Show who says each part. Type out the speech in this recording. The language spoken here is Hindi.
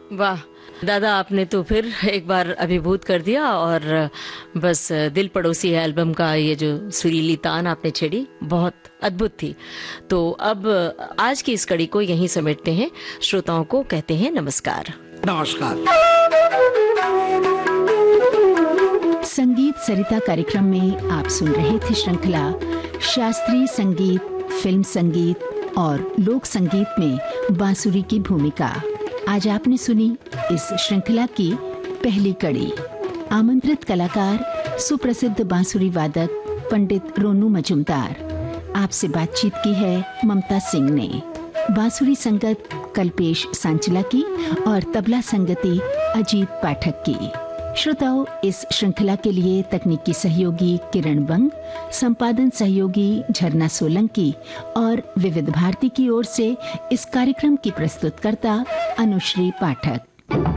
Speaker 1: वाह दादा, आपने तो फिर एक बार अभिभूत कर दिया। और बस दिल पड़ोसी है एल्बम का ये जो सुरीली तान आपने छेड़ी, बहुत अद्भुत थी। तो अब आज की इस कड़ी को यहीं समेटते हैं। श्रोताओं को कहते हैं नमस्कार।
Speaker 2: नमस्कार।
Speaker 3: संगीत सरिता कार्यक्रम में आप सुन रहे थे श्रृंखला शास्त्रीय संगीत, फिल्म संगीत और लोक संगीत में बांसुरी की भूमिका। आज आपने सुनी इस श्रृंखला की पहली कड़ी। आमंत्रित कलाकार सुप्रसिद्ध बांसुरी वादक पंडित रोनू मजुमदार। आपसे बातचीत की है ममता सिंह ने। बांसुरी संगत कल्पेश सांचला की और तबला संगति अजीत पाठक की। श्रोताओं, इस श्रृंखला के लिए तकनीकी सहयोगी किरण बंग, संपादन सहयोगी झरना सोलंकी और विविध भारती की ओर से इस कार्यक्रम की प्रस्तुतकर्ता अनुश्री पाठक।